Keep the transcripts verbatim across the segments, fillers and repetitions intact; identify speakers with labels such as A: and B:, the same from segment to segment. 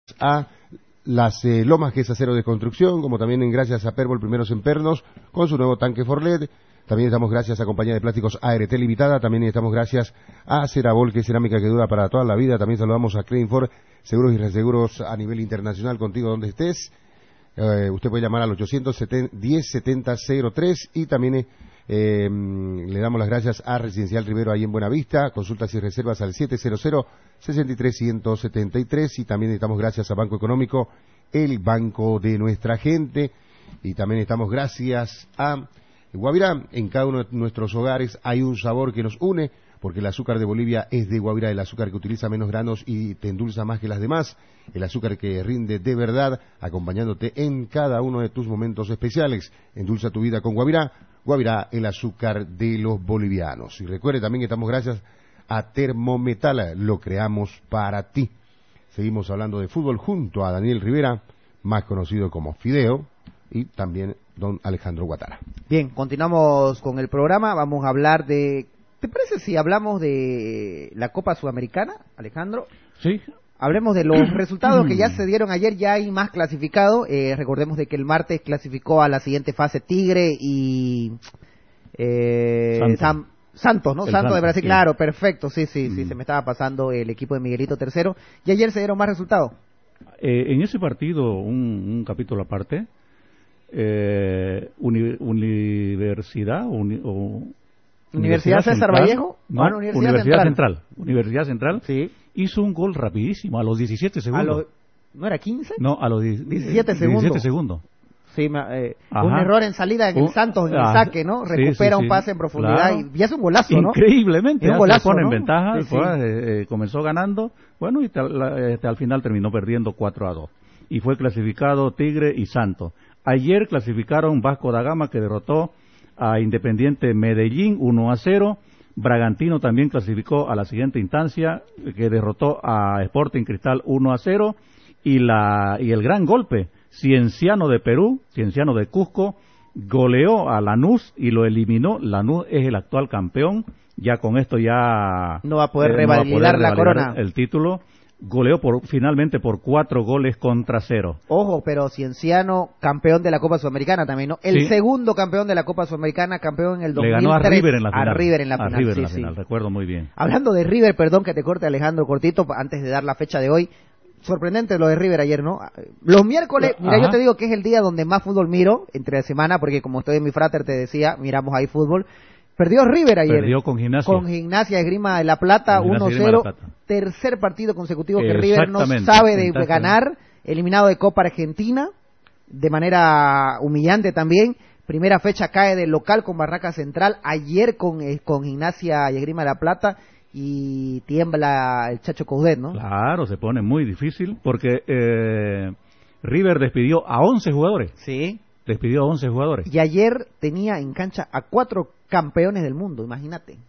A: a las eh, Lomas, que es acero de construcción, como también en gracias a Perbol Primeros en Pernos, con su nuevo tanque Forlet. También estamos gracias a Compañía de Plásticos A R T Limitada. También estamos gracias a Cerabol, que es cerámica que dura para toda la vida. También saludamos a Cleanfor, seguros y reaseguros a nivel internacional, contigo donde estés. Eh, usted puede llamar al ochocientos diez setenta cero tres y también eh, le damos las gracias a Residencial Rivero ahí en Buenavista. Consultas y reservas al siete cero cero, seis tres uno cero siete tres y también estamos gracias a Banco Económico, el banco de nuestra gente. Y también estamos gracias a Guavirá. En cada uno de nuestros hogares hay un sabor que nos une, porque el azúcar de Bolivia es de Guavirá, el azúcar que utiliza menos granos y te endulza más que las demás, el azúcar que rinde de verdad, acompañándote en cada uno de tus momentos especiales. Endulza tu vida con Guavirá. Guavirá, el azúcar de los bolivianos. Y recuerde también que estamos gracias a Termometal, lo creamos para ti. Seguimos hablando de fútbol junto a Daniel Rivera, más conocido como Fideo, y también don Alejandro Guatara.
B: Bien, continuamos con el programa. Vamos a hablar de... ¿Te parece si hablamos de la Copa Sudamericana, Alejandro?
C: Sí.
B: Hablemos de los resultados que ya se dieron ayer. Ya hay más clasificados. Eh, recordemos de que el martes clasificó a la siguiente fase Tigre y... Eh,
C: Santos.
B: San, Santos, ¿no?
C: El
B: Santos de
C: Santos,
B: Brasil,
C: sí.
B: claro, perfecto. Sí, sí,
C: Mm.
B: sí, se me estaba pasando el equipo de Miguelito tercero. Y ayer se dieron más resultados.
C: Eh, en ese partido, un, un capítulo aparte, eh, uni, Universidad uni, o,
B: Universidad César
C: Central,
B: Vallejo.
C: no,
B: Ah, no, Universidad,
C: Universidad
B: Central.
C: Central. Universidad Central
B: Sí.
C: hizo un gol rapidísimo, a los diecisiete
B: A
C: segundos.
B: lo- ¿No era quince?
C: No, a los die-
B: diecisiete segundos.
C: diecisiete segundos.
B: Sí, ma- eh,
C: Ajá.
B: un error en salida en el
C: Un-
B: Santos, en el
C: ajá.
B: saque, ¿no?
C: Sí,
B: Recupera
C: sí,
B: un
C: sí.
B: pase en profundidad
C: Claro.
B: y, y hace un golazo, ¿no?
C: Increíblemente,
B: Es un
C: ¿eh?
B: golazo,
C: se pone
B: ¿no?
C: en ventaja,
B: Sí, sí.
C: pues, eh, eh, comenzó ganando, bueno, y tal- la- este, al final terminó perdiendo cuatro a dos. Y fue clasificado Tigre y Santos. Ayer clasificaron Vasco da Gama, que derrotó a Independiente Medellín uno a cero. Bragantino también clasificó a la siguiente instancia, que derrotó a Sporting Cristal uno a cero. Y, la, y el gran golpe, Cienciano de Perú, Cienciano de Cusco, goleó a Lanús y lo eliminó. Lanús es el actual campeón. Ya con esto ya
B: No va a poder
C: eh, no va a
B: revalidar
C: poder
B: la
C: revalidar
B: corona.
C: el título. Goleó por, finalmente por cuatro goles contra cero.
B: Ojo, pero Cienciano, campeón de la Copa Sudamericana también, ¿no? El
C: Sí.
B: segundo campeón de la Copa Sudamericana, campeón en el dos mil
C: Le
B: tres.
C: ganó a River en la final.
B: A River en la
C: A
B: final,
C: River
B: sí,
C: en la
B: sí.
C: final, recuerdo muy bien.
B: Hablando de River, perdón que te corte, Alejandro, cortito, antes de dar la fecha de hoy. Sorprendente lo de River ayer, ¿no? Los miércoles, mira,
C: Ajá.
B: yo te digo que es el día donde más fútbol miro, entre la semana, porque como estoy en mi frater, te decía, miramos ahí fútbol. Perdió River ayer.
C: Perdió con Gimnasia.
B: Con Gimnasia Esgrima de La Plata,
C: Con
B: uno
C: Gimnasia Esgrima de
B: cero.
C: La Plata.
B: Tercer partido consecutivo que River no
C: Exactamente,
B: sabe de
C: exactamente.
B: ganar. Eliminado de Copa Argentina, de manera humillante también. Primera fecha cae del local con Barraca Central. Ayer con, eh, con Gimnasia y Esgrima de La Plata. Y tiembla el Chacho Coudet, ¿no?
C: Claro, se pone muy difícil porque eh, River despidió a once jugadores.
B: Sí.
C: Despidió a once jugadores.
B: Y ayer tenía en cancha a cuatro campeones del mundo, imagínate.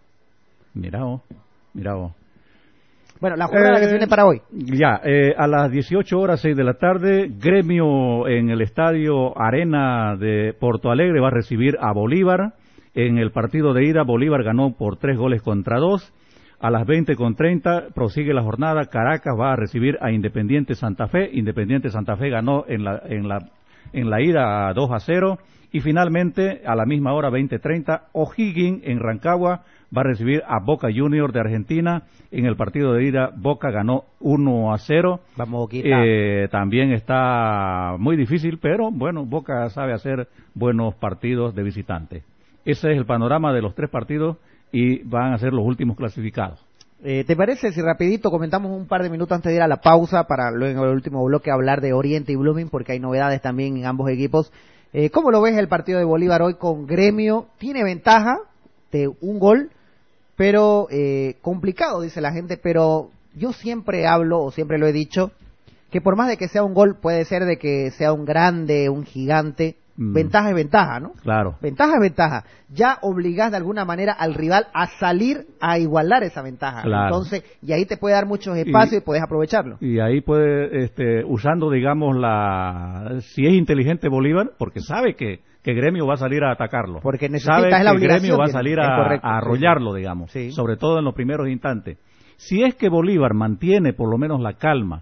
C: Mirá vos, mirá vos.
B: Bueno, la jornada
C: Eh,
B: que se viene para hoy.
C: Ya, eh, a las dieciocho horas, seis de la tarde, Gremio en el estadio Arena de Porto Alegre va a recibir a Bolívar. En el partido de ida, Bolívar ganó por tres goles contra dos. A las veinte con treinta prosigue la jornada. Caracas va a recibir a Independiente Santa Fe. Independiente Santa Fe ganó en la, en la, en la ida dos a cero. Y finalmente, a la misma hora, veinte treinta, O'Higgins en Rancagua va a recibir a Boca Juniors de Argentina. En el partido de ida, Boca ganó uno a cero.
B: Vamos, Boquita.
C: Eh, también está muy difícil, pero bueno, Boca sabe hacer buenos partidos de visitante. Ese es el panorama de los tres partidos y van a ser los últimos clasificados.
B: Eh, ¿Te parece si rapidito comentamos un par de minutos antes de ir a la pausa para luego en el último bloque hablar de Oriente y Blooming, porque hay novedades también en ambos equipos? Eh, ¿Cómo lo ves el partido de Bolívar hoy con Gremio? Tiene ventaja de un gol, pero eh, complicado, dice la gente, pero yo siempre hablo, o siempre lo he dicho, que por más de que sea un gol, puede ser de que sea un grande, un gigante,
C: Mm.
B: ventaja es ventaja, ¿no?
C: Claro.
B: Ventaja es ventaja. Ya obligás de alguna manera al rival a salir a igualar esa ventaja.
C: Claro.
B: Entonces, y ahí te puede dar muchos espacios y, y puedes aprovecharlo.
C: Y ahí puede, este, usando, digamos, la, si es inteligente Bolívar, porque sabe que, que Gremio va a salir a atacarlo.
B: Porque necesita,
C: sabe
B: es la
C: que
B: obligación.
C: Gremio va a
B: tiene.
C: salir
B: Es
C: a,
B: correcto,
C: a arrollarlo, digamos.
B: Sí.
C: Sobre todo en los primeros instantes. Si es que Bolívar mantiene por lo menos la calma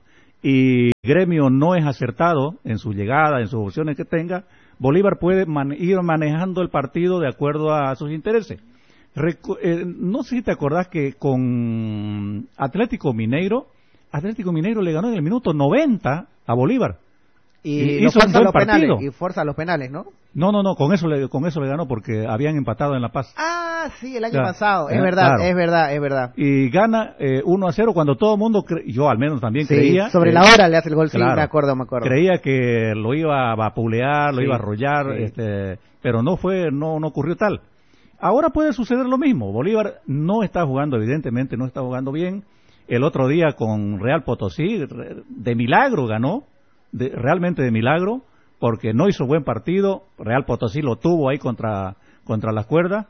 C: y Gremio no es acertado en su llegada, en sus opciones que tenga, Bolívar puede man ir manejando el partido de acuerdo a sus intereses. Recu eh, no sé si te acordás que con Atlético Mineiro, Atlético Mineiro le ganó en el minuto noventa a Bolívar.
B: Y,
C: y
B: hizo un buen los partido. Penales,
C: y
B: fuerza a los penales, ¿no?
C: No, no, no, con eso le, con eso le ganó porque habían empatado en La Paz.
B: Ah, sí, el año
C: ya,
B: pasado, es
C: eh,
B: verdad,
C: claro.
B: es verdad, es verdad.
C: Y gana eh, uno a cero cuando todo el mundo, yo al menos también
B: sí,
C: creía...
B: sobre
C: eh,
B: la hora le hace el gol,
C: claro,
B: sí, me acuerdo, me acuerdo.
C: Creía que lo iba a vapulear, lo
B: sí,
C: iba a arrollar,
B: sí.
C: este, pero no fue, no, no ocurrió tal. Ahora puede suceder lo mismo. Bolívar no está jugando, evidentemente, no está jugando bien. El otro día con Real Potosí, de milagro ganó, de, realmente de milagro, porque no hizo buen partido. Real Potosí lo tuvo ahí contra, contra las cuerdas.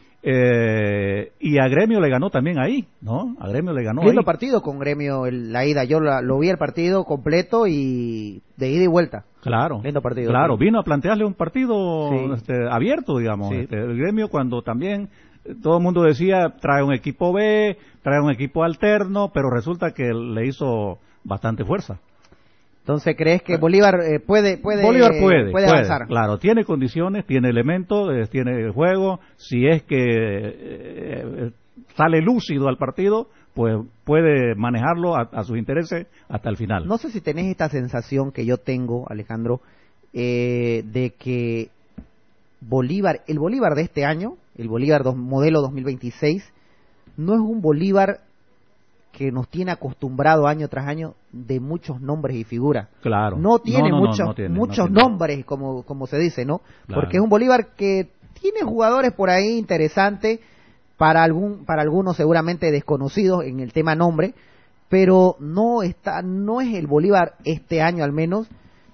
C: Eh, y a Gremio le ganó también ahí, ¿no? A Gremio le ganó
B: Lindo
C: ahí.
B: partido con Gremio, el, la ida. Yo la, lo vi el partido completo y de ida y vuelta.
C: Claro.
B: Lindo partido.
C: Claro,
B: sí.
C: vino a plantearle un partido sí. este, abierto, digamos.
B: Sí.
C: Este, el Gremio cuando también todo el mundo decía trae un equipo B, trae un equipo alterno, pero resulta que le hizo bastante fuerza.
B: Entonces, ¿crees que Bolívar eh, puede, puede,
C: Bolívar puede,
B: puede,
C: puede
B: avanzar?
C: Claro, tiene condiciones, tiene elementos, eh, tiene juego. Si es que eh, sale lúcido al partido, pues puede manejarlo a, a sus intereses hasta el final.
B: No sé si tenés esta sensación que yo tengo, Alejandro, eh, de que Bolívar, el Bolívar de este año, el Bolívar dos, modelo dos mil veintiséis, no es un Bolívar que nos tiene acostumbrado año tras año de muchos nombres y figuras.
C: Claro.
B: No tiene
C: no, no,
B: muchos,
C: no, no tiene,
B: muchos
C: no tiene.
B: nombres, como, como se dice, ¿no?
C: Claro.
B: Porque es un Bolívar que tiene jugadores por ahí interesantes, para algún, para algunos seguramente desconocidos en el tema nombre, pero no está, no es el Bolívar este año al menos,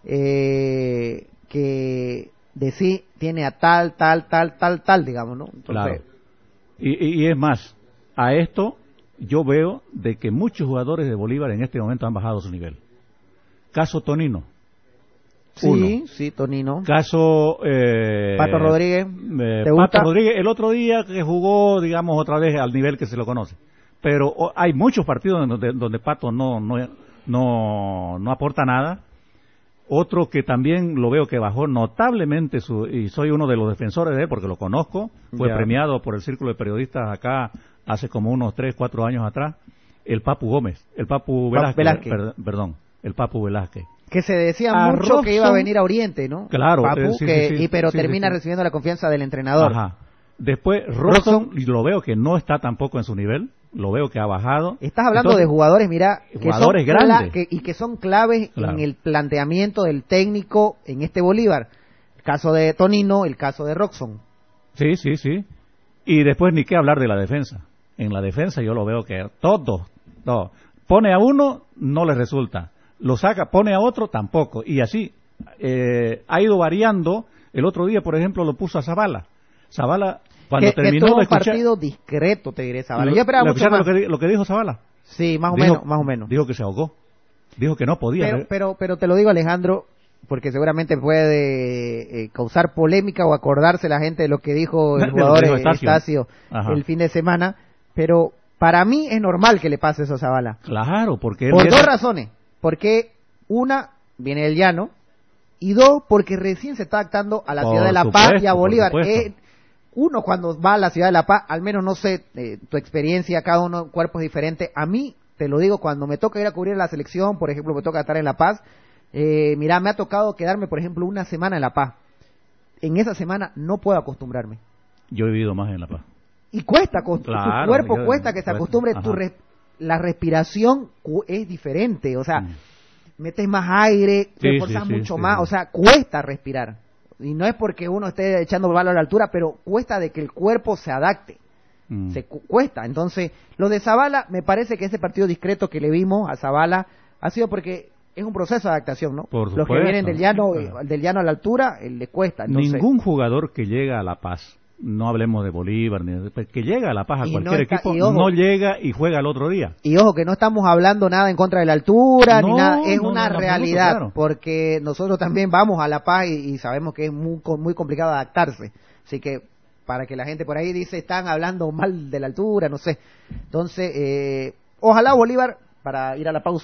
B: eh, que decir tiene a tal, tal, tal, tal, tal, digamos, ¿no? Entonces,
C: claro. Y, y, y es más, a esto yo veo de que muchos jugadores de Bolívar en este momento han bajado su nivel. Caso Tonino.
B: Sí,
C: Uno.
B: sí, Tonino.
C: Caso eh,
B: Pato Rodríguez.
C: Eh,
B: ¿Te
C: Pato
B: gusta?
C: Rodríguez, el otro día que jugó, digamos, otra vez al nivel que se lo conoce. Pero oh, hay muchos partidos donde, donde Pato no, no, no, no aporta nada. Otro que también lo veo que bajó notablemente, su, y soy uno de los defensores de él porque lo conozco, fue
B: ya.
C: premiado por el Círculo de Periodistas acá hace como unos tres, cuatro años atrás, el Papu Gómez, el Papu Velázquez,
B: Velázquez.
C: Per, perdón, el Papu Velázquez.
B: Que se decía
C: A
B: mucho
C: Robson,
B: que iba a venir a Oriente, ¿no?
C: Claro,
B: Papu,
C: eh, sí,
B: que,
C: sí, sí,
B: y, pero
C: sí,
B: termina
C: sí, sí.
B: recibiendo la confianza del entrenador.
C: Ajá. Después, Robson, lo veo que no está tampoco en su nivel, lo veo que ha bajado.
B: Estás hablando
C: Entonces,
B: de jugadores, mira, que
C: jugadores
B: son
C: grandes.
B: que, y que son claves
C: Claro.
B: en el planteamiento del técnico en este Bolívar. El caso de Tonino, el caso de Robson.
C: Sí, sí, sí. Y después ni qué hablar de la defensa. En la defensa yo lo veo que todo, todo. Pone a uno, no le resulta. Lo saca, pone a otro, tampoco. Y así eh, ha ido variando. El otro día, por ejemplo, lo puso a Zavala. Zavala, cuando
B: que,
C: terminó
B: que tuvo
C: de
B: un
C: escuchar...
B: partido discreto, te diré, Zavala.
C: Lo,
B: Yo esperaba
C: ¿lo
B: mucho más.
C: Lo que, lo que dijo Zavala?
B: Sí, más o
C: dijo,
B: menos, más o menos.
C: Dijo que se ahogó. Dijo que no podía.
B: Pero, pero, pero te lo digo, Alejandro, porque seguramente puede eh, causar polémica o acordarse la gente de lo que dijo el
C: De lo
B: jugador
C: que dijo
B: Estacio,
C: Estacio.
B: el fin de semana, pero para mí es normal que le pase eso a Zavala.
C: Claro, porque... él
B: Por
C: era-
B: dos razones. Porque una, viene del llano, y dos, porque recién se está adaptando a la
C: Por
B: ciudad de La
C: supuesto,
B: Paz y a
C: por
B: Bolívar.
C: supuesto.
B: Eh, uno cuando va a la ciudad de La Paz, al menos no sé, eh, tu experiencia, cada uno cuerpos diferentes. A mí, te lo digo, cuando me toca ir a cubrir la selección, por ejemplo, me toca estar en La Paz, eh, mira, me ha tocado quedarme, por ejemplo, una semana en La Paz. En esa semana no puedo acostumbrarme.
C: Yo he vivido más en La Paz.
B: Y cuesta, acost-
C: Claro,
B: tu cuerpo
C: yo-
B: cuesta que se
C: cuesta,
B: acostumbre, tu
C: ajá.
B: res- la respiración cu- es diferente, o sea,
C: Mm.
B: metes más aire, te
C: Sí,
B: esforzas
C: sí, sí,
B: mucho
C: sí,
B: más,
C: sí.
B: o sea, cuesta respirar. Y no es porque uno esté echando valor a la altura, pero cuesta de que el cuerpo se adapte.
C: Mm.
B: Se cu- cuesta. Entonces, lo de Zavala, me parece que ese partido discreto que le vimos a Zavala ha sido porque es un proceso de adaptación, ¿no?
C: Por
B: Los que
C: supuesto.
B: vienen del llano, eh,
C: Claro.
B: del llano a la altura, eh, le cuesta. Entonces,
C: Ningún jugador que llega a La Paz, no hablemos de Bolívar, ni de- que llega a La Paz a
B: Y
C: cualquier
B: no está-
C: equipo,
B: y ojo.
C: no llega y juega al otro día.
B: y ojo que no estamos hablando nada en contra de la altura, ni
C: No,
B: nada, es
C: no,
B: una
C: no, en
B: realidad,
C: absoluto, claro.
B: porque nosotros también vamos a La Paz y, y sabemos que es muy, co- muy complicado adaptarse. Así que, para que la gente por ahí dice, están hablando mal de la altura, no sé. Entonces, eh, ojalá Bolívar, para ir a la pausa,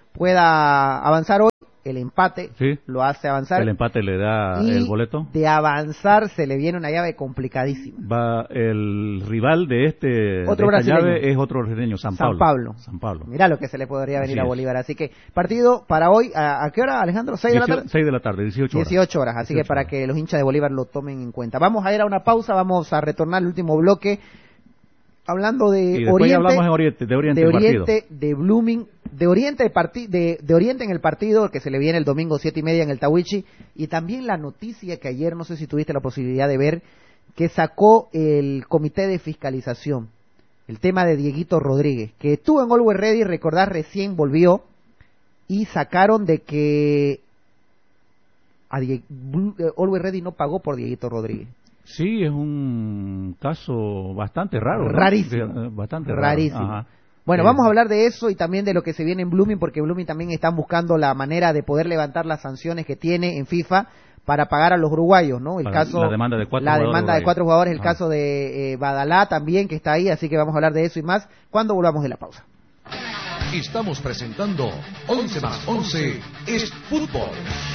B: pueda avanzar hoy. El empate
C: sí,
B: lo hace avanzar.
C: El empate le da
B: y
C: el boleto.
B: De avanzar se le viene una llave complicadísima.
C: Va el rival de este
B: otro
C: de esta
B: brasileño.
C: llave es otro brasileño, San Pablo.
B: San Pablo.
C: San Pablo.
B: Mira lo que se le podría venir
C: Así
B: a
C: es.
B: Bolívar. Así que partido para hoy, ¿a, a qué hora, Alejandro? ¿seis de la tarde?
C: seis de la tarde, dieciocho horas.
B: dieciocho horas, así
C: dieciocho
B: que para
C: horas.
B: que los hinchas de Bolívar lo tomen en cuenta. Vamos a ir a una pausa, vamos a retornar al último bloque. Hablando de
C: Y después
B: Oriente,
C: ya hablamos en Oriente, de Oriente,
B: de
C: el partido.
B: Oriente, de Blooming, de Oriente, el parti- de, de Oriente en el partido que se le viene el domingo siete y media en el Tawichi, y también la noticia que ayer, no sé si tuviste la posibilidad de ver, que sacó el comité de fiscalización, el tema de Dieguito Rodríguez, que estuvo en Always Ready, recordar, recién volvió, y sacaron de que a Die- Always Ready no pagó por Dieguito Rodríguez.
C: Sí, es un caso bastante raro, ¿no?
B: Rarísimo.
C: Bastante raro.
B: Rarísimo.
C: Ajá.
B: Bueno,
C: Eh,
B: vamos a hablar de eso y también de lo que se viene en Blooming, porque Blooming también están buscando la manera de poder levantar las sanciones que tiene en FIFA para pagar a los uruguayos, ¿no? El
C: Para
B: caso,
C: la demanda de cuatro
B: la
C: jugadores
B: demanda de
C: uruguayos.
B: cuatro jugadores, el
C: Ah.
B: caso de eh, Badalá también que está ahí, así que vamos a hablar de eso y más cuando volvamos de la pausa.
D: Estamos presentando once más once es fútbol.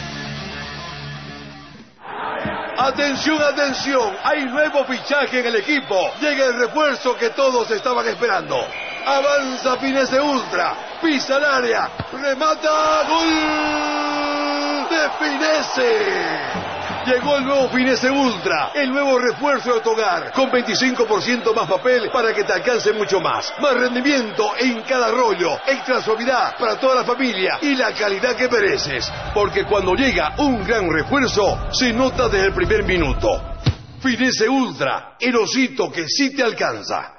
E: Atención, atención, hay nuevo fichaje en el equipo. Llega el refuerzo que todos estaban esperando. Avanza Finese Ultra, pisa el área, remata, gol de Finese. Llegó el nuevo Finese Ultra, el nuevo refuerzo de Autogar, con veinticinco por ciento más papel para que te alcance mucho más. Más rendimiento en cada rollo, extra suavidad para toda la familia y la calidad que mereces. Porque cuando llega un gran refuerzo, se nota desde el primer minuto. Finese Ultra, el osito que sí te alcanza.